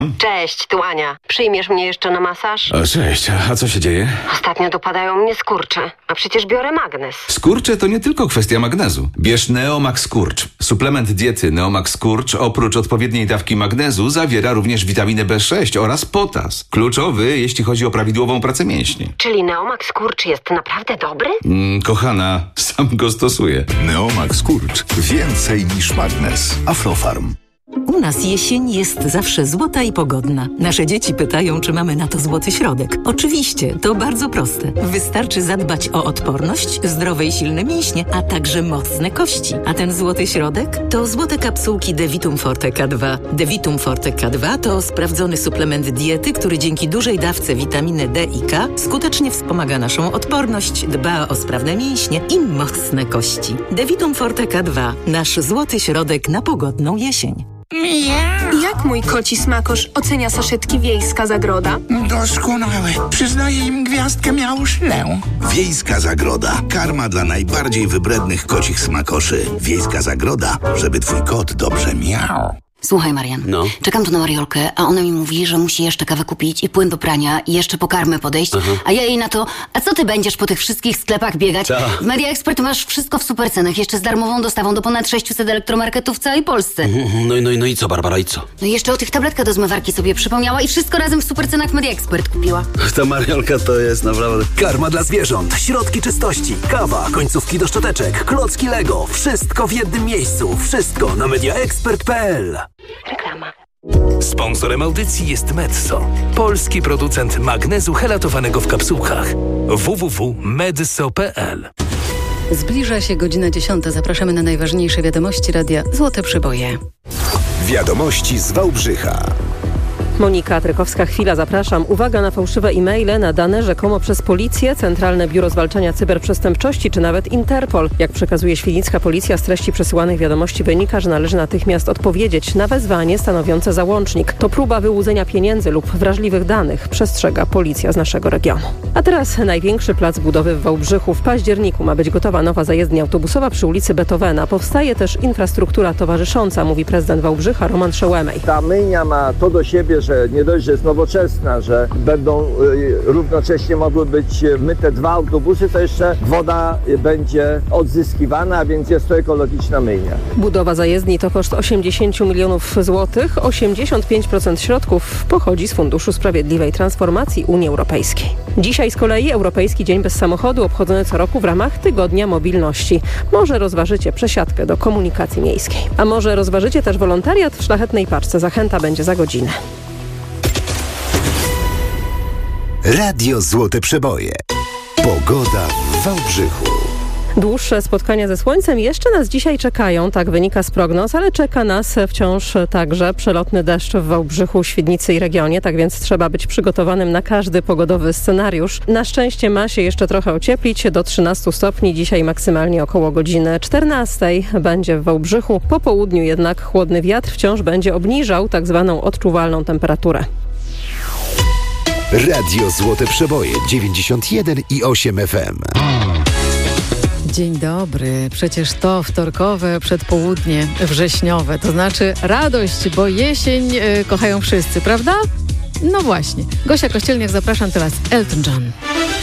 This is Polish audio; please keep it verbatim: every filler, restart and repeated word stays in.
Cześć, tu Ania. Przyjmiesz mnie jeszcze na masaż? O, cześć, a co się dzieje? Ostatnio dopadają mnie skurcze, a przecież biorę magnes. Skurcze to nie tylko kwestia magnezu. Bierz Neomax Skurcz. Suplement diety Neomax Skurcz oprócz odpowiedniej dawki magnezu zawiera również witaminę B sześć oraz potas. Kluczowy, jeśli chodzi o prawidłową pracę mięśni. Czyli Neomax Skurcz jest naprawdę dobry? Mm, kochana, sam go stosuję. Neomax Skurcz. Więcej niż magnes. Aflofarm. U nas jesień jest zawsze złota i pogodna. Nasze dzieci pytają, czy mamy na to złoty środek. Oczywiście, to bardzo proste. Wystarczy zadbać o odporność, zdrowe i silne mięśnie, a także mocne kości. A ten złoty środek to złote kapsułki Devitum Forte K dwa. Devitum Forte K dwa to sprawdzony suplement diety, który dzięki dużej dawce witaminy D i K skutecznie wspomaga naszą odporność, dba o sprawne mięśnie i mocne kości. Devitum Forte K dwa. Nasz złoty środek na pogodną jesień. Jak mój koci smakosz ocenia saszetki Wiejska Zagroda? Doskonałe. Przyznaję im gwiazdkę miałuszlę. Wiejska Zagroda. Karma dla najbardziej wybrednych kocich smakoszy. Wiejska Zagroda, żeby twój kot dobrze miał. Słuchaj, Marian, no. Czekam tu na Mariolkę, a ona mi mówi, że musi jeszcze kawę kupić i płyn do prania i jeszcze po karmę podejść, Aha. a ja jej na to, a co ty będziesz po tych wszystkich sklepach biegać? Ta. W Media Expert masz wszystko w supercenach, jeszcze z darmową dostawą do ponad sześciuset elektromarketów w całej Polsce. No i, no, i, no i co, Barbara, i co? No i jeszcze o tych tabletkach do zmywarki sobie przypomniała i wszystko razem w supercenach w Media Expert kupiła. Ta Mariolka to jest naprawdę... Karma dla zwierząt, środki czystości, kawa, końcówki do szczoteczek, klocki Lego. Wszystko w jednym miejscu. Wszystko na mediaexpert kropka p l. Reklama. Sponsorem audycji jest Medso, polski producent magnezu helatowanego w kapsułkach. w w w kropka medso kropka p l. Zbliża się godzina dziesiąta. Zapraszamy na najważniejsze wiadomości radia Złote Przeboje. Wiadomości z Wałbrzycha. Monika Trykowska-Chwila, zapraszam. Uwaga na fałszywe e-maile nadane rzekomo przez policję, Centralne Biuro Zwalczania Cyberprzestępczości czy nawet Interpol. Jak przekazuje świdnicka policja, z treści przesyłanych wiadomości wynika, że należy natychmiast odpowiedzieć na wezwanie stanowiące załącznik. To próba wyłudzenia pieniędzy lub wrażliwych danych, przestrzega policja z naszego regionu. A teraz największy plac budowy w Wałbrzychu. W październiku ma być gotowa nowa zajezdnia autobusowa przy ulicy Beethovena. Powstaje też infrastruktura towarzysząca, mówi prezydent Wałbrzycha Roman Szełemej. Ta myjnia ma to do siebie, że nie dość, że jest nowoczesna, że będą y, równocześnie mogły być myte dwa autobusy, to jeszcze woda będzie odzyskiwana, a więc jest to ekologiczna myjnia. Budowa zajezdni to koszt osiemdziesiąt milionów złotych. osiemdziesiąt pięć procent środków pochodzi z Funduszu Sprawiedliwej Transformacji Unii Europejskiej. Dzisiaj z kolei Europejski Dzień Bez Samochodu, obchodzony co roku w ramach Tygodnia Mobilności. Może rozważycie przesiadkę do komunikacji miejskiej. A może rozważycie też wolontariat w Szlachetnej Paczce. Zachęta będzie za godzinę. Radio Złote Przeboje. Pogoda w Wałbrzychu. Dłuższe spotkania ze słońcem jeszcze nas dzisiaj czekają, tak wynika z prognoz, ale czeka nas wciąż także przelotny deszcz w Wałbrzychu, Świdnicy i regionie, tak więc trzeba być przygotowanym na każdy pogodowy scenariusz. Na szczęście ma się jeszcze trochę ocieplić do trzynastu stopni, dzisiaj maksymalnie około godziny czternastej będzie w Wałbrzychu. Po południu jednak chłodny wiatr wciąż będzie obniżał tak zwaną odczuwalną temperaturę. Radio Złote Przeboje dziewięćdziesiąt jeden i osiem F M. Dzień dobry. Przecież to wtorkowe przedpołudnie wrześniowe. To znaczy radość, bo jesień y, kochają wszyscy, prawda? No właśnie. Gosia Kościelniak, zapraszam teraz Elton John.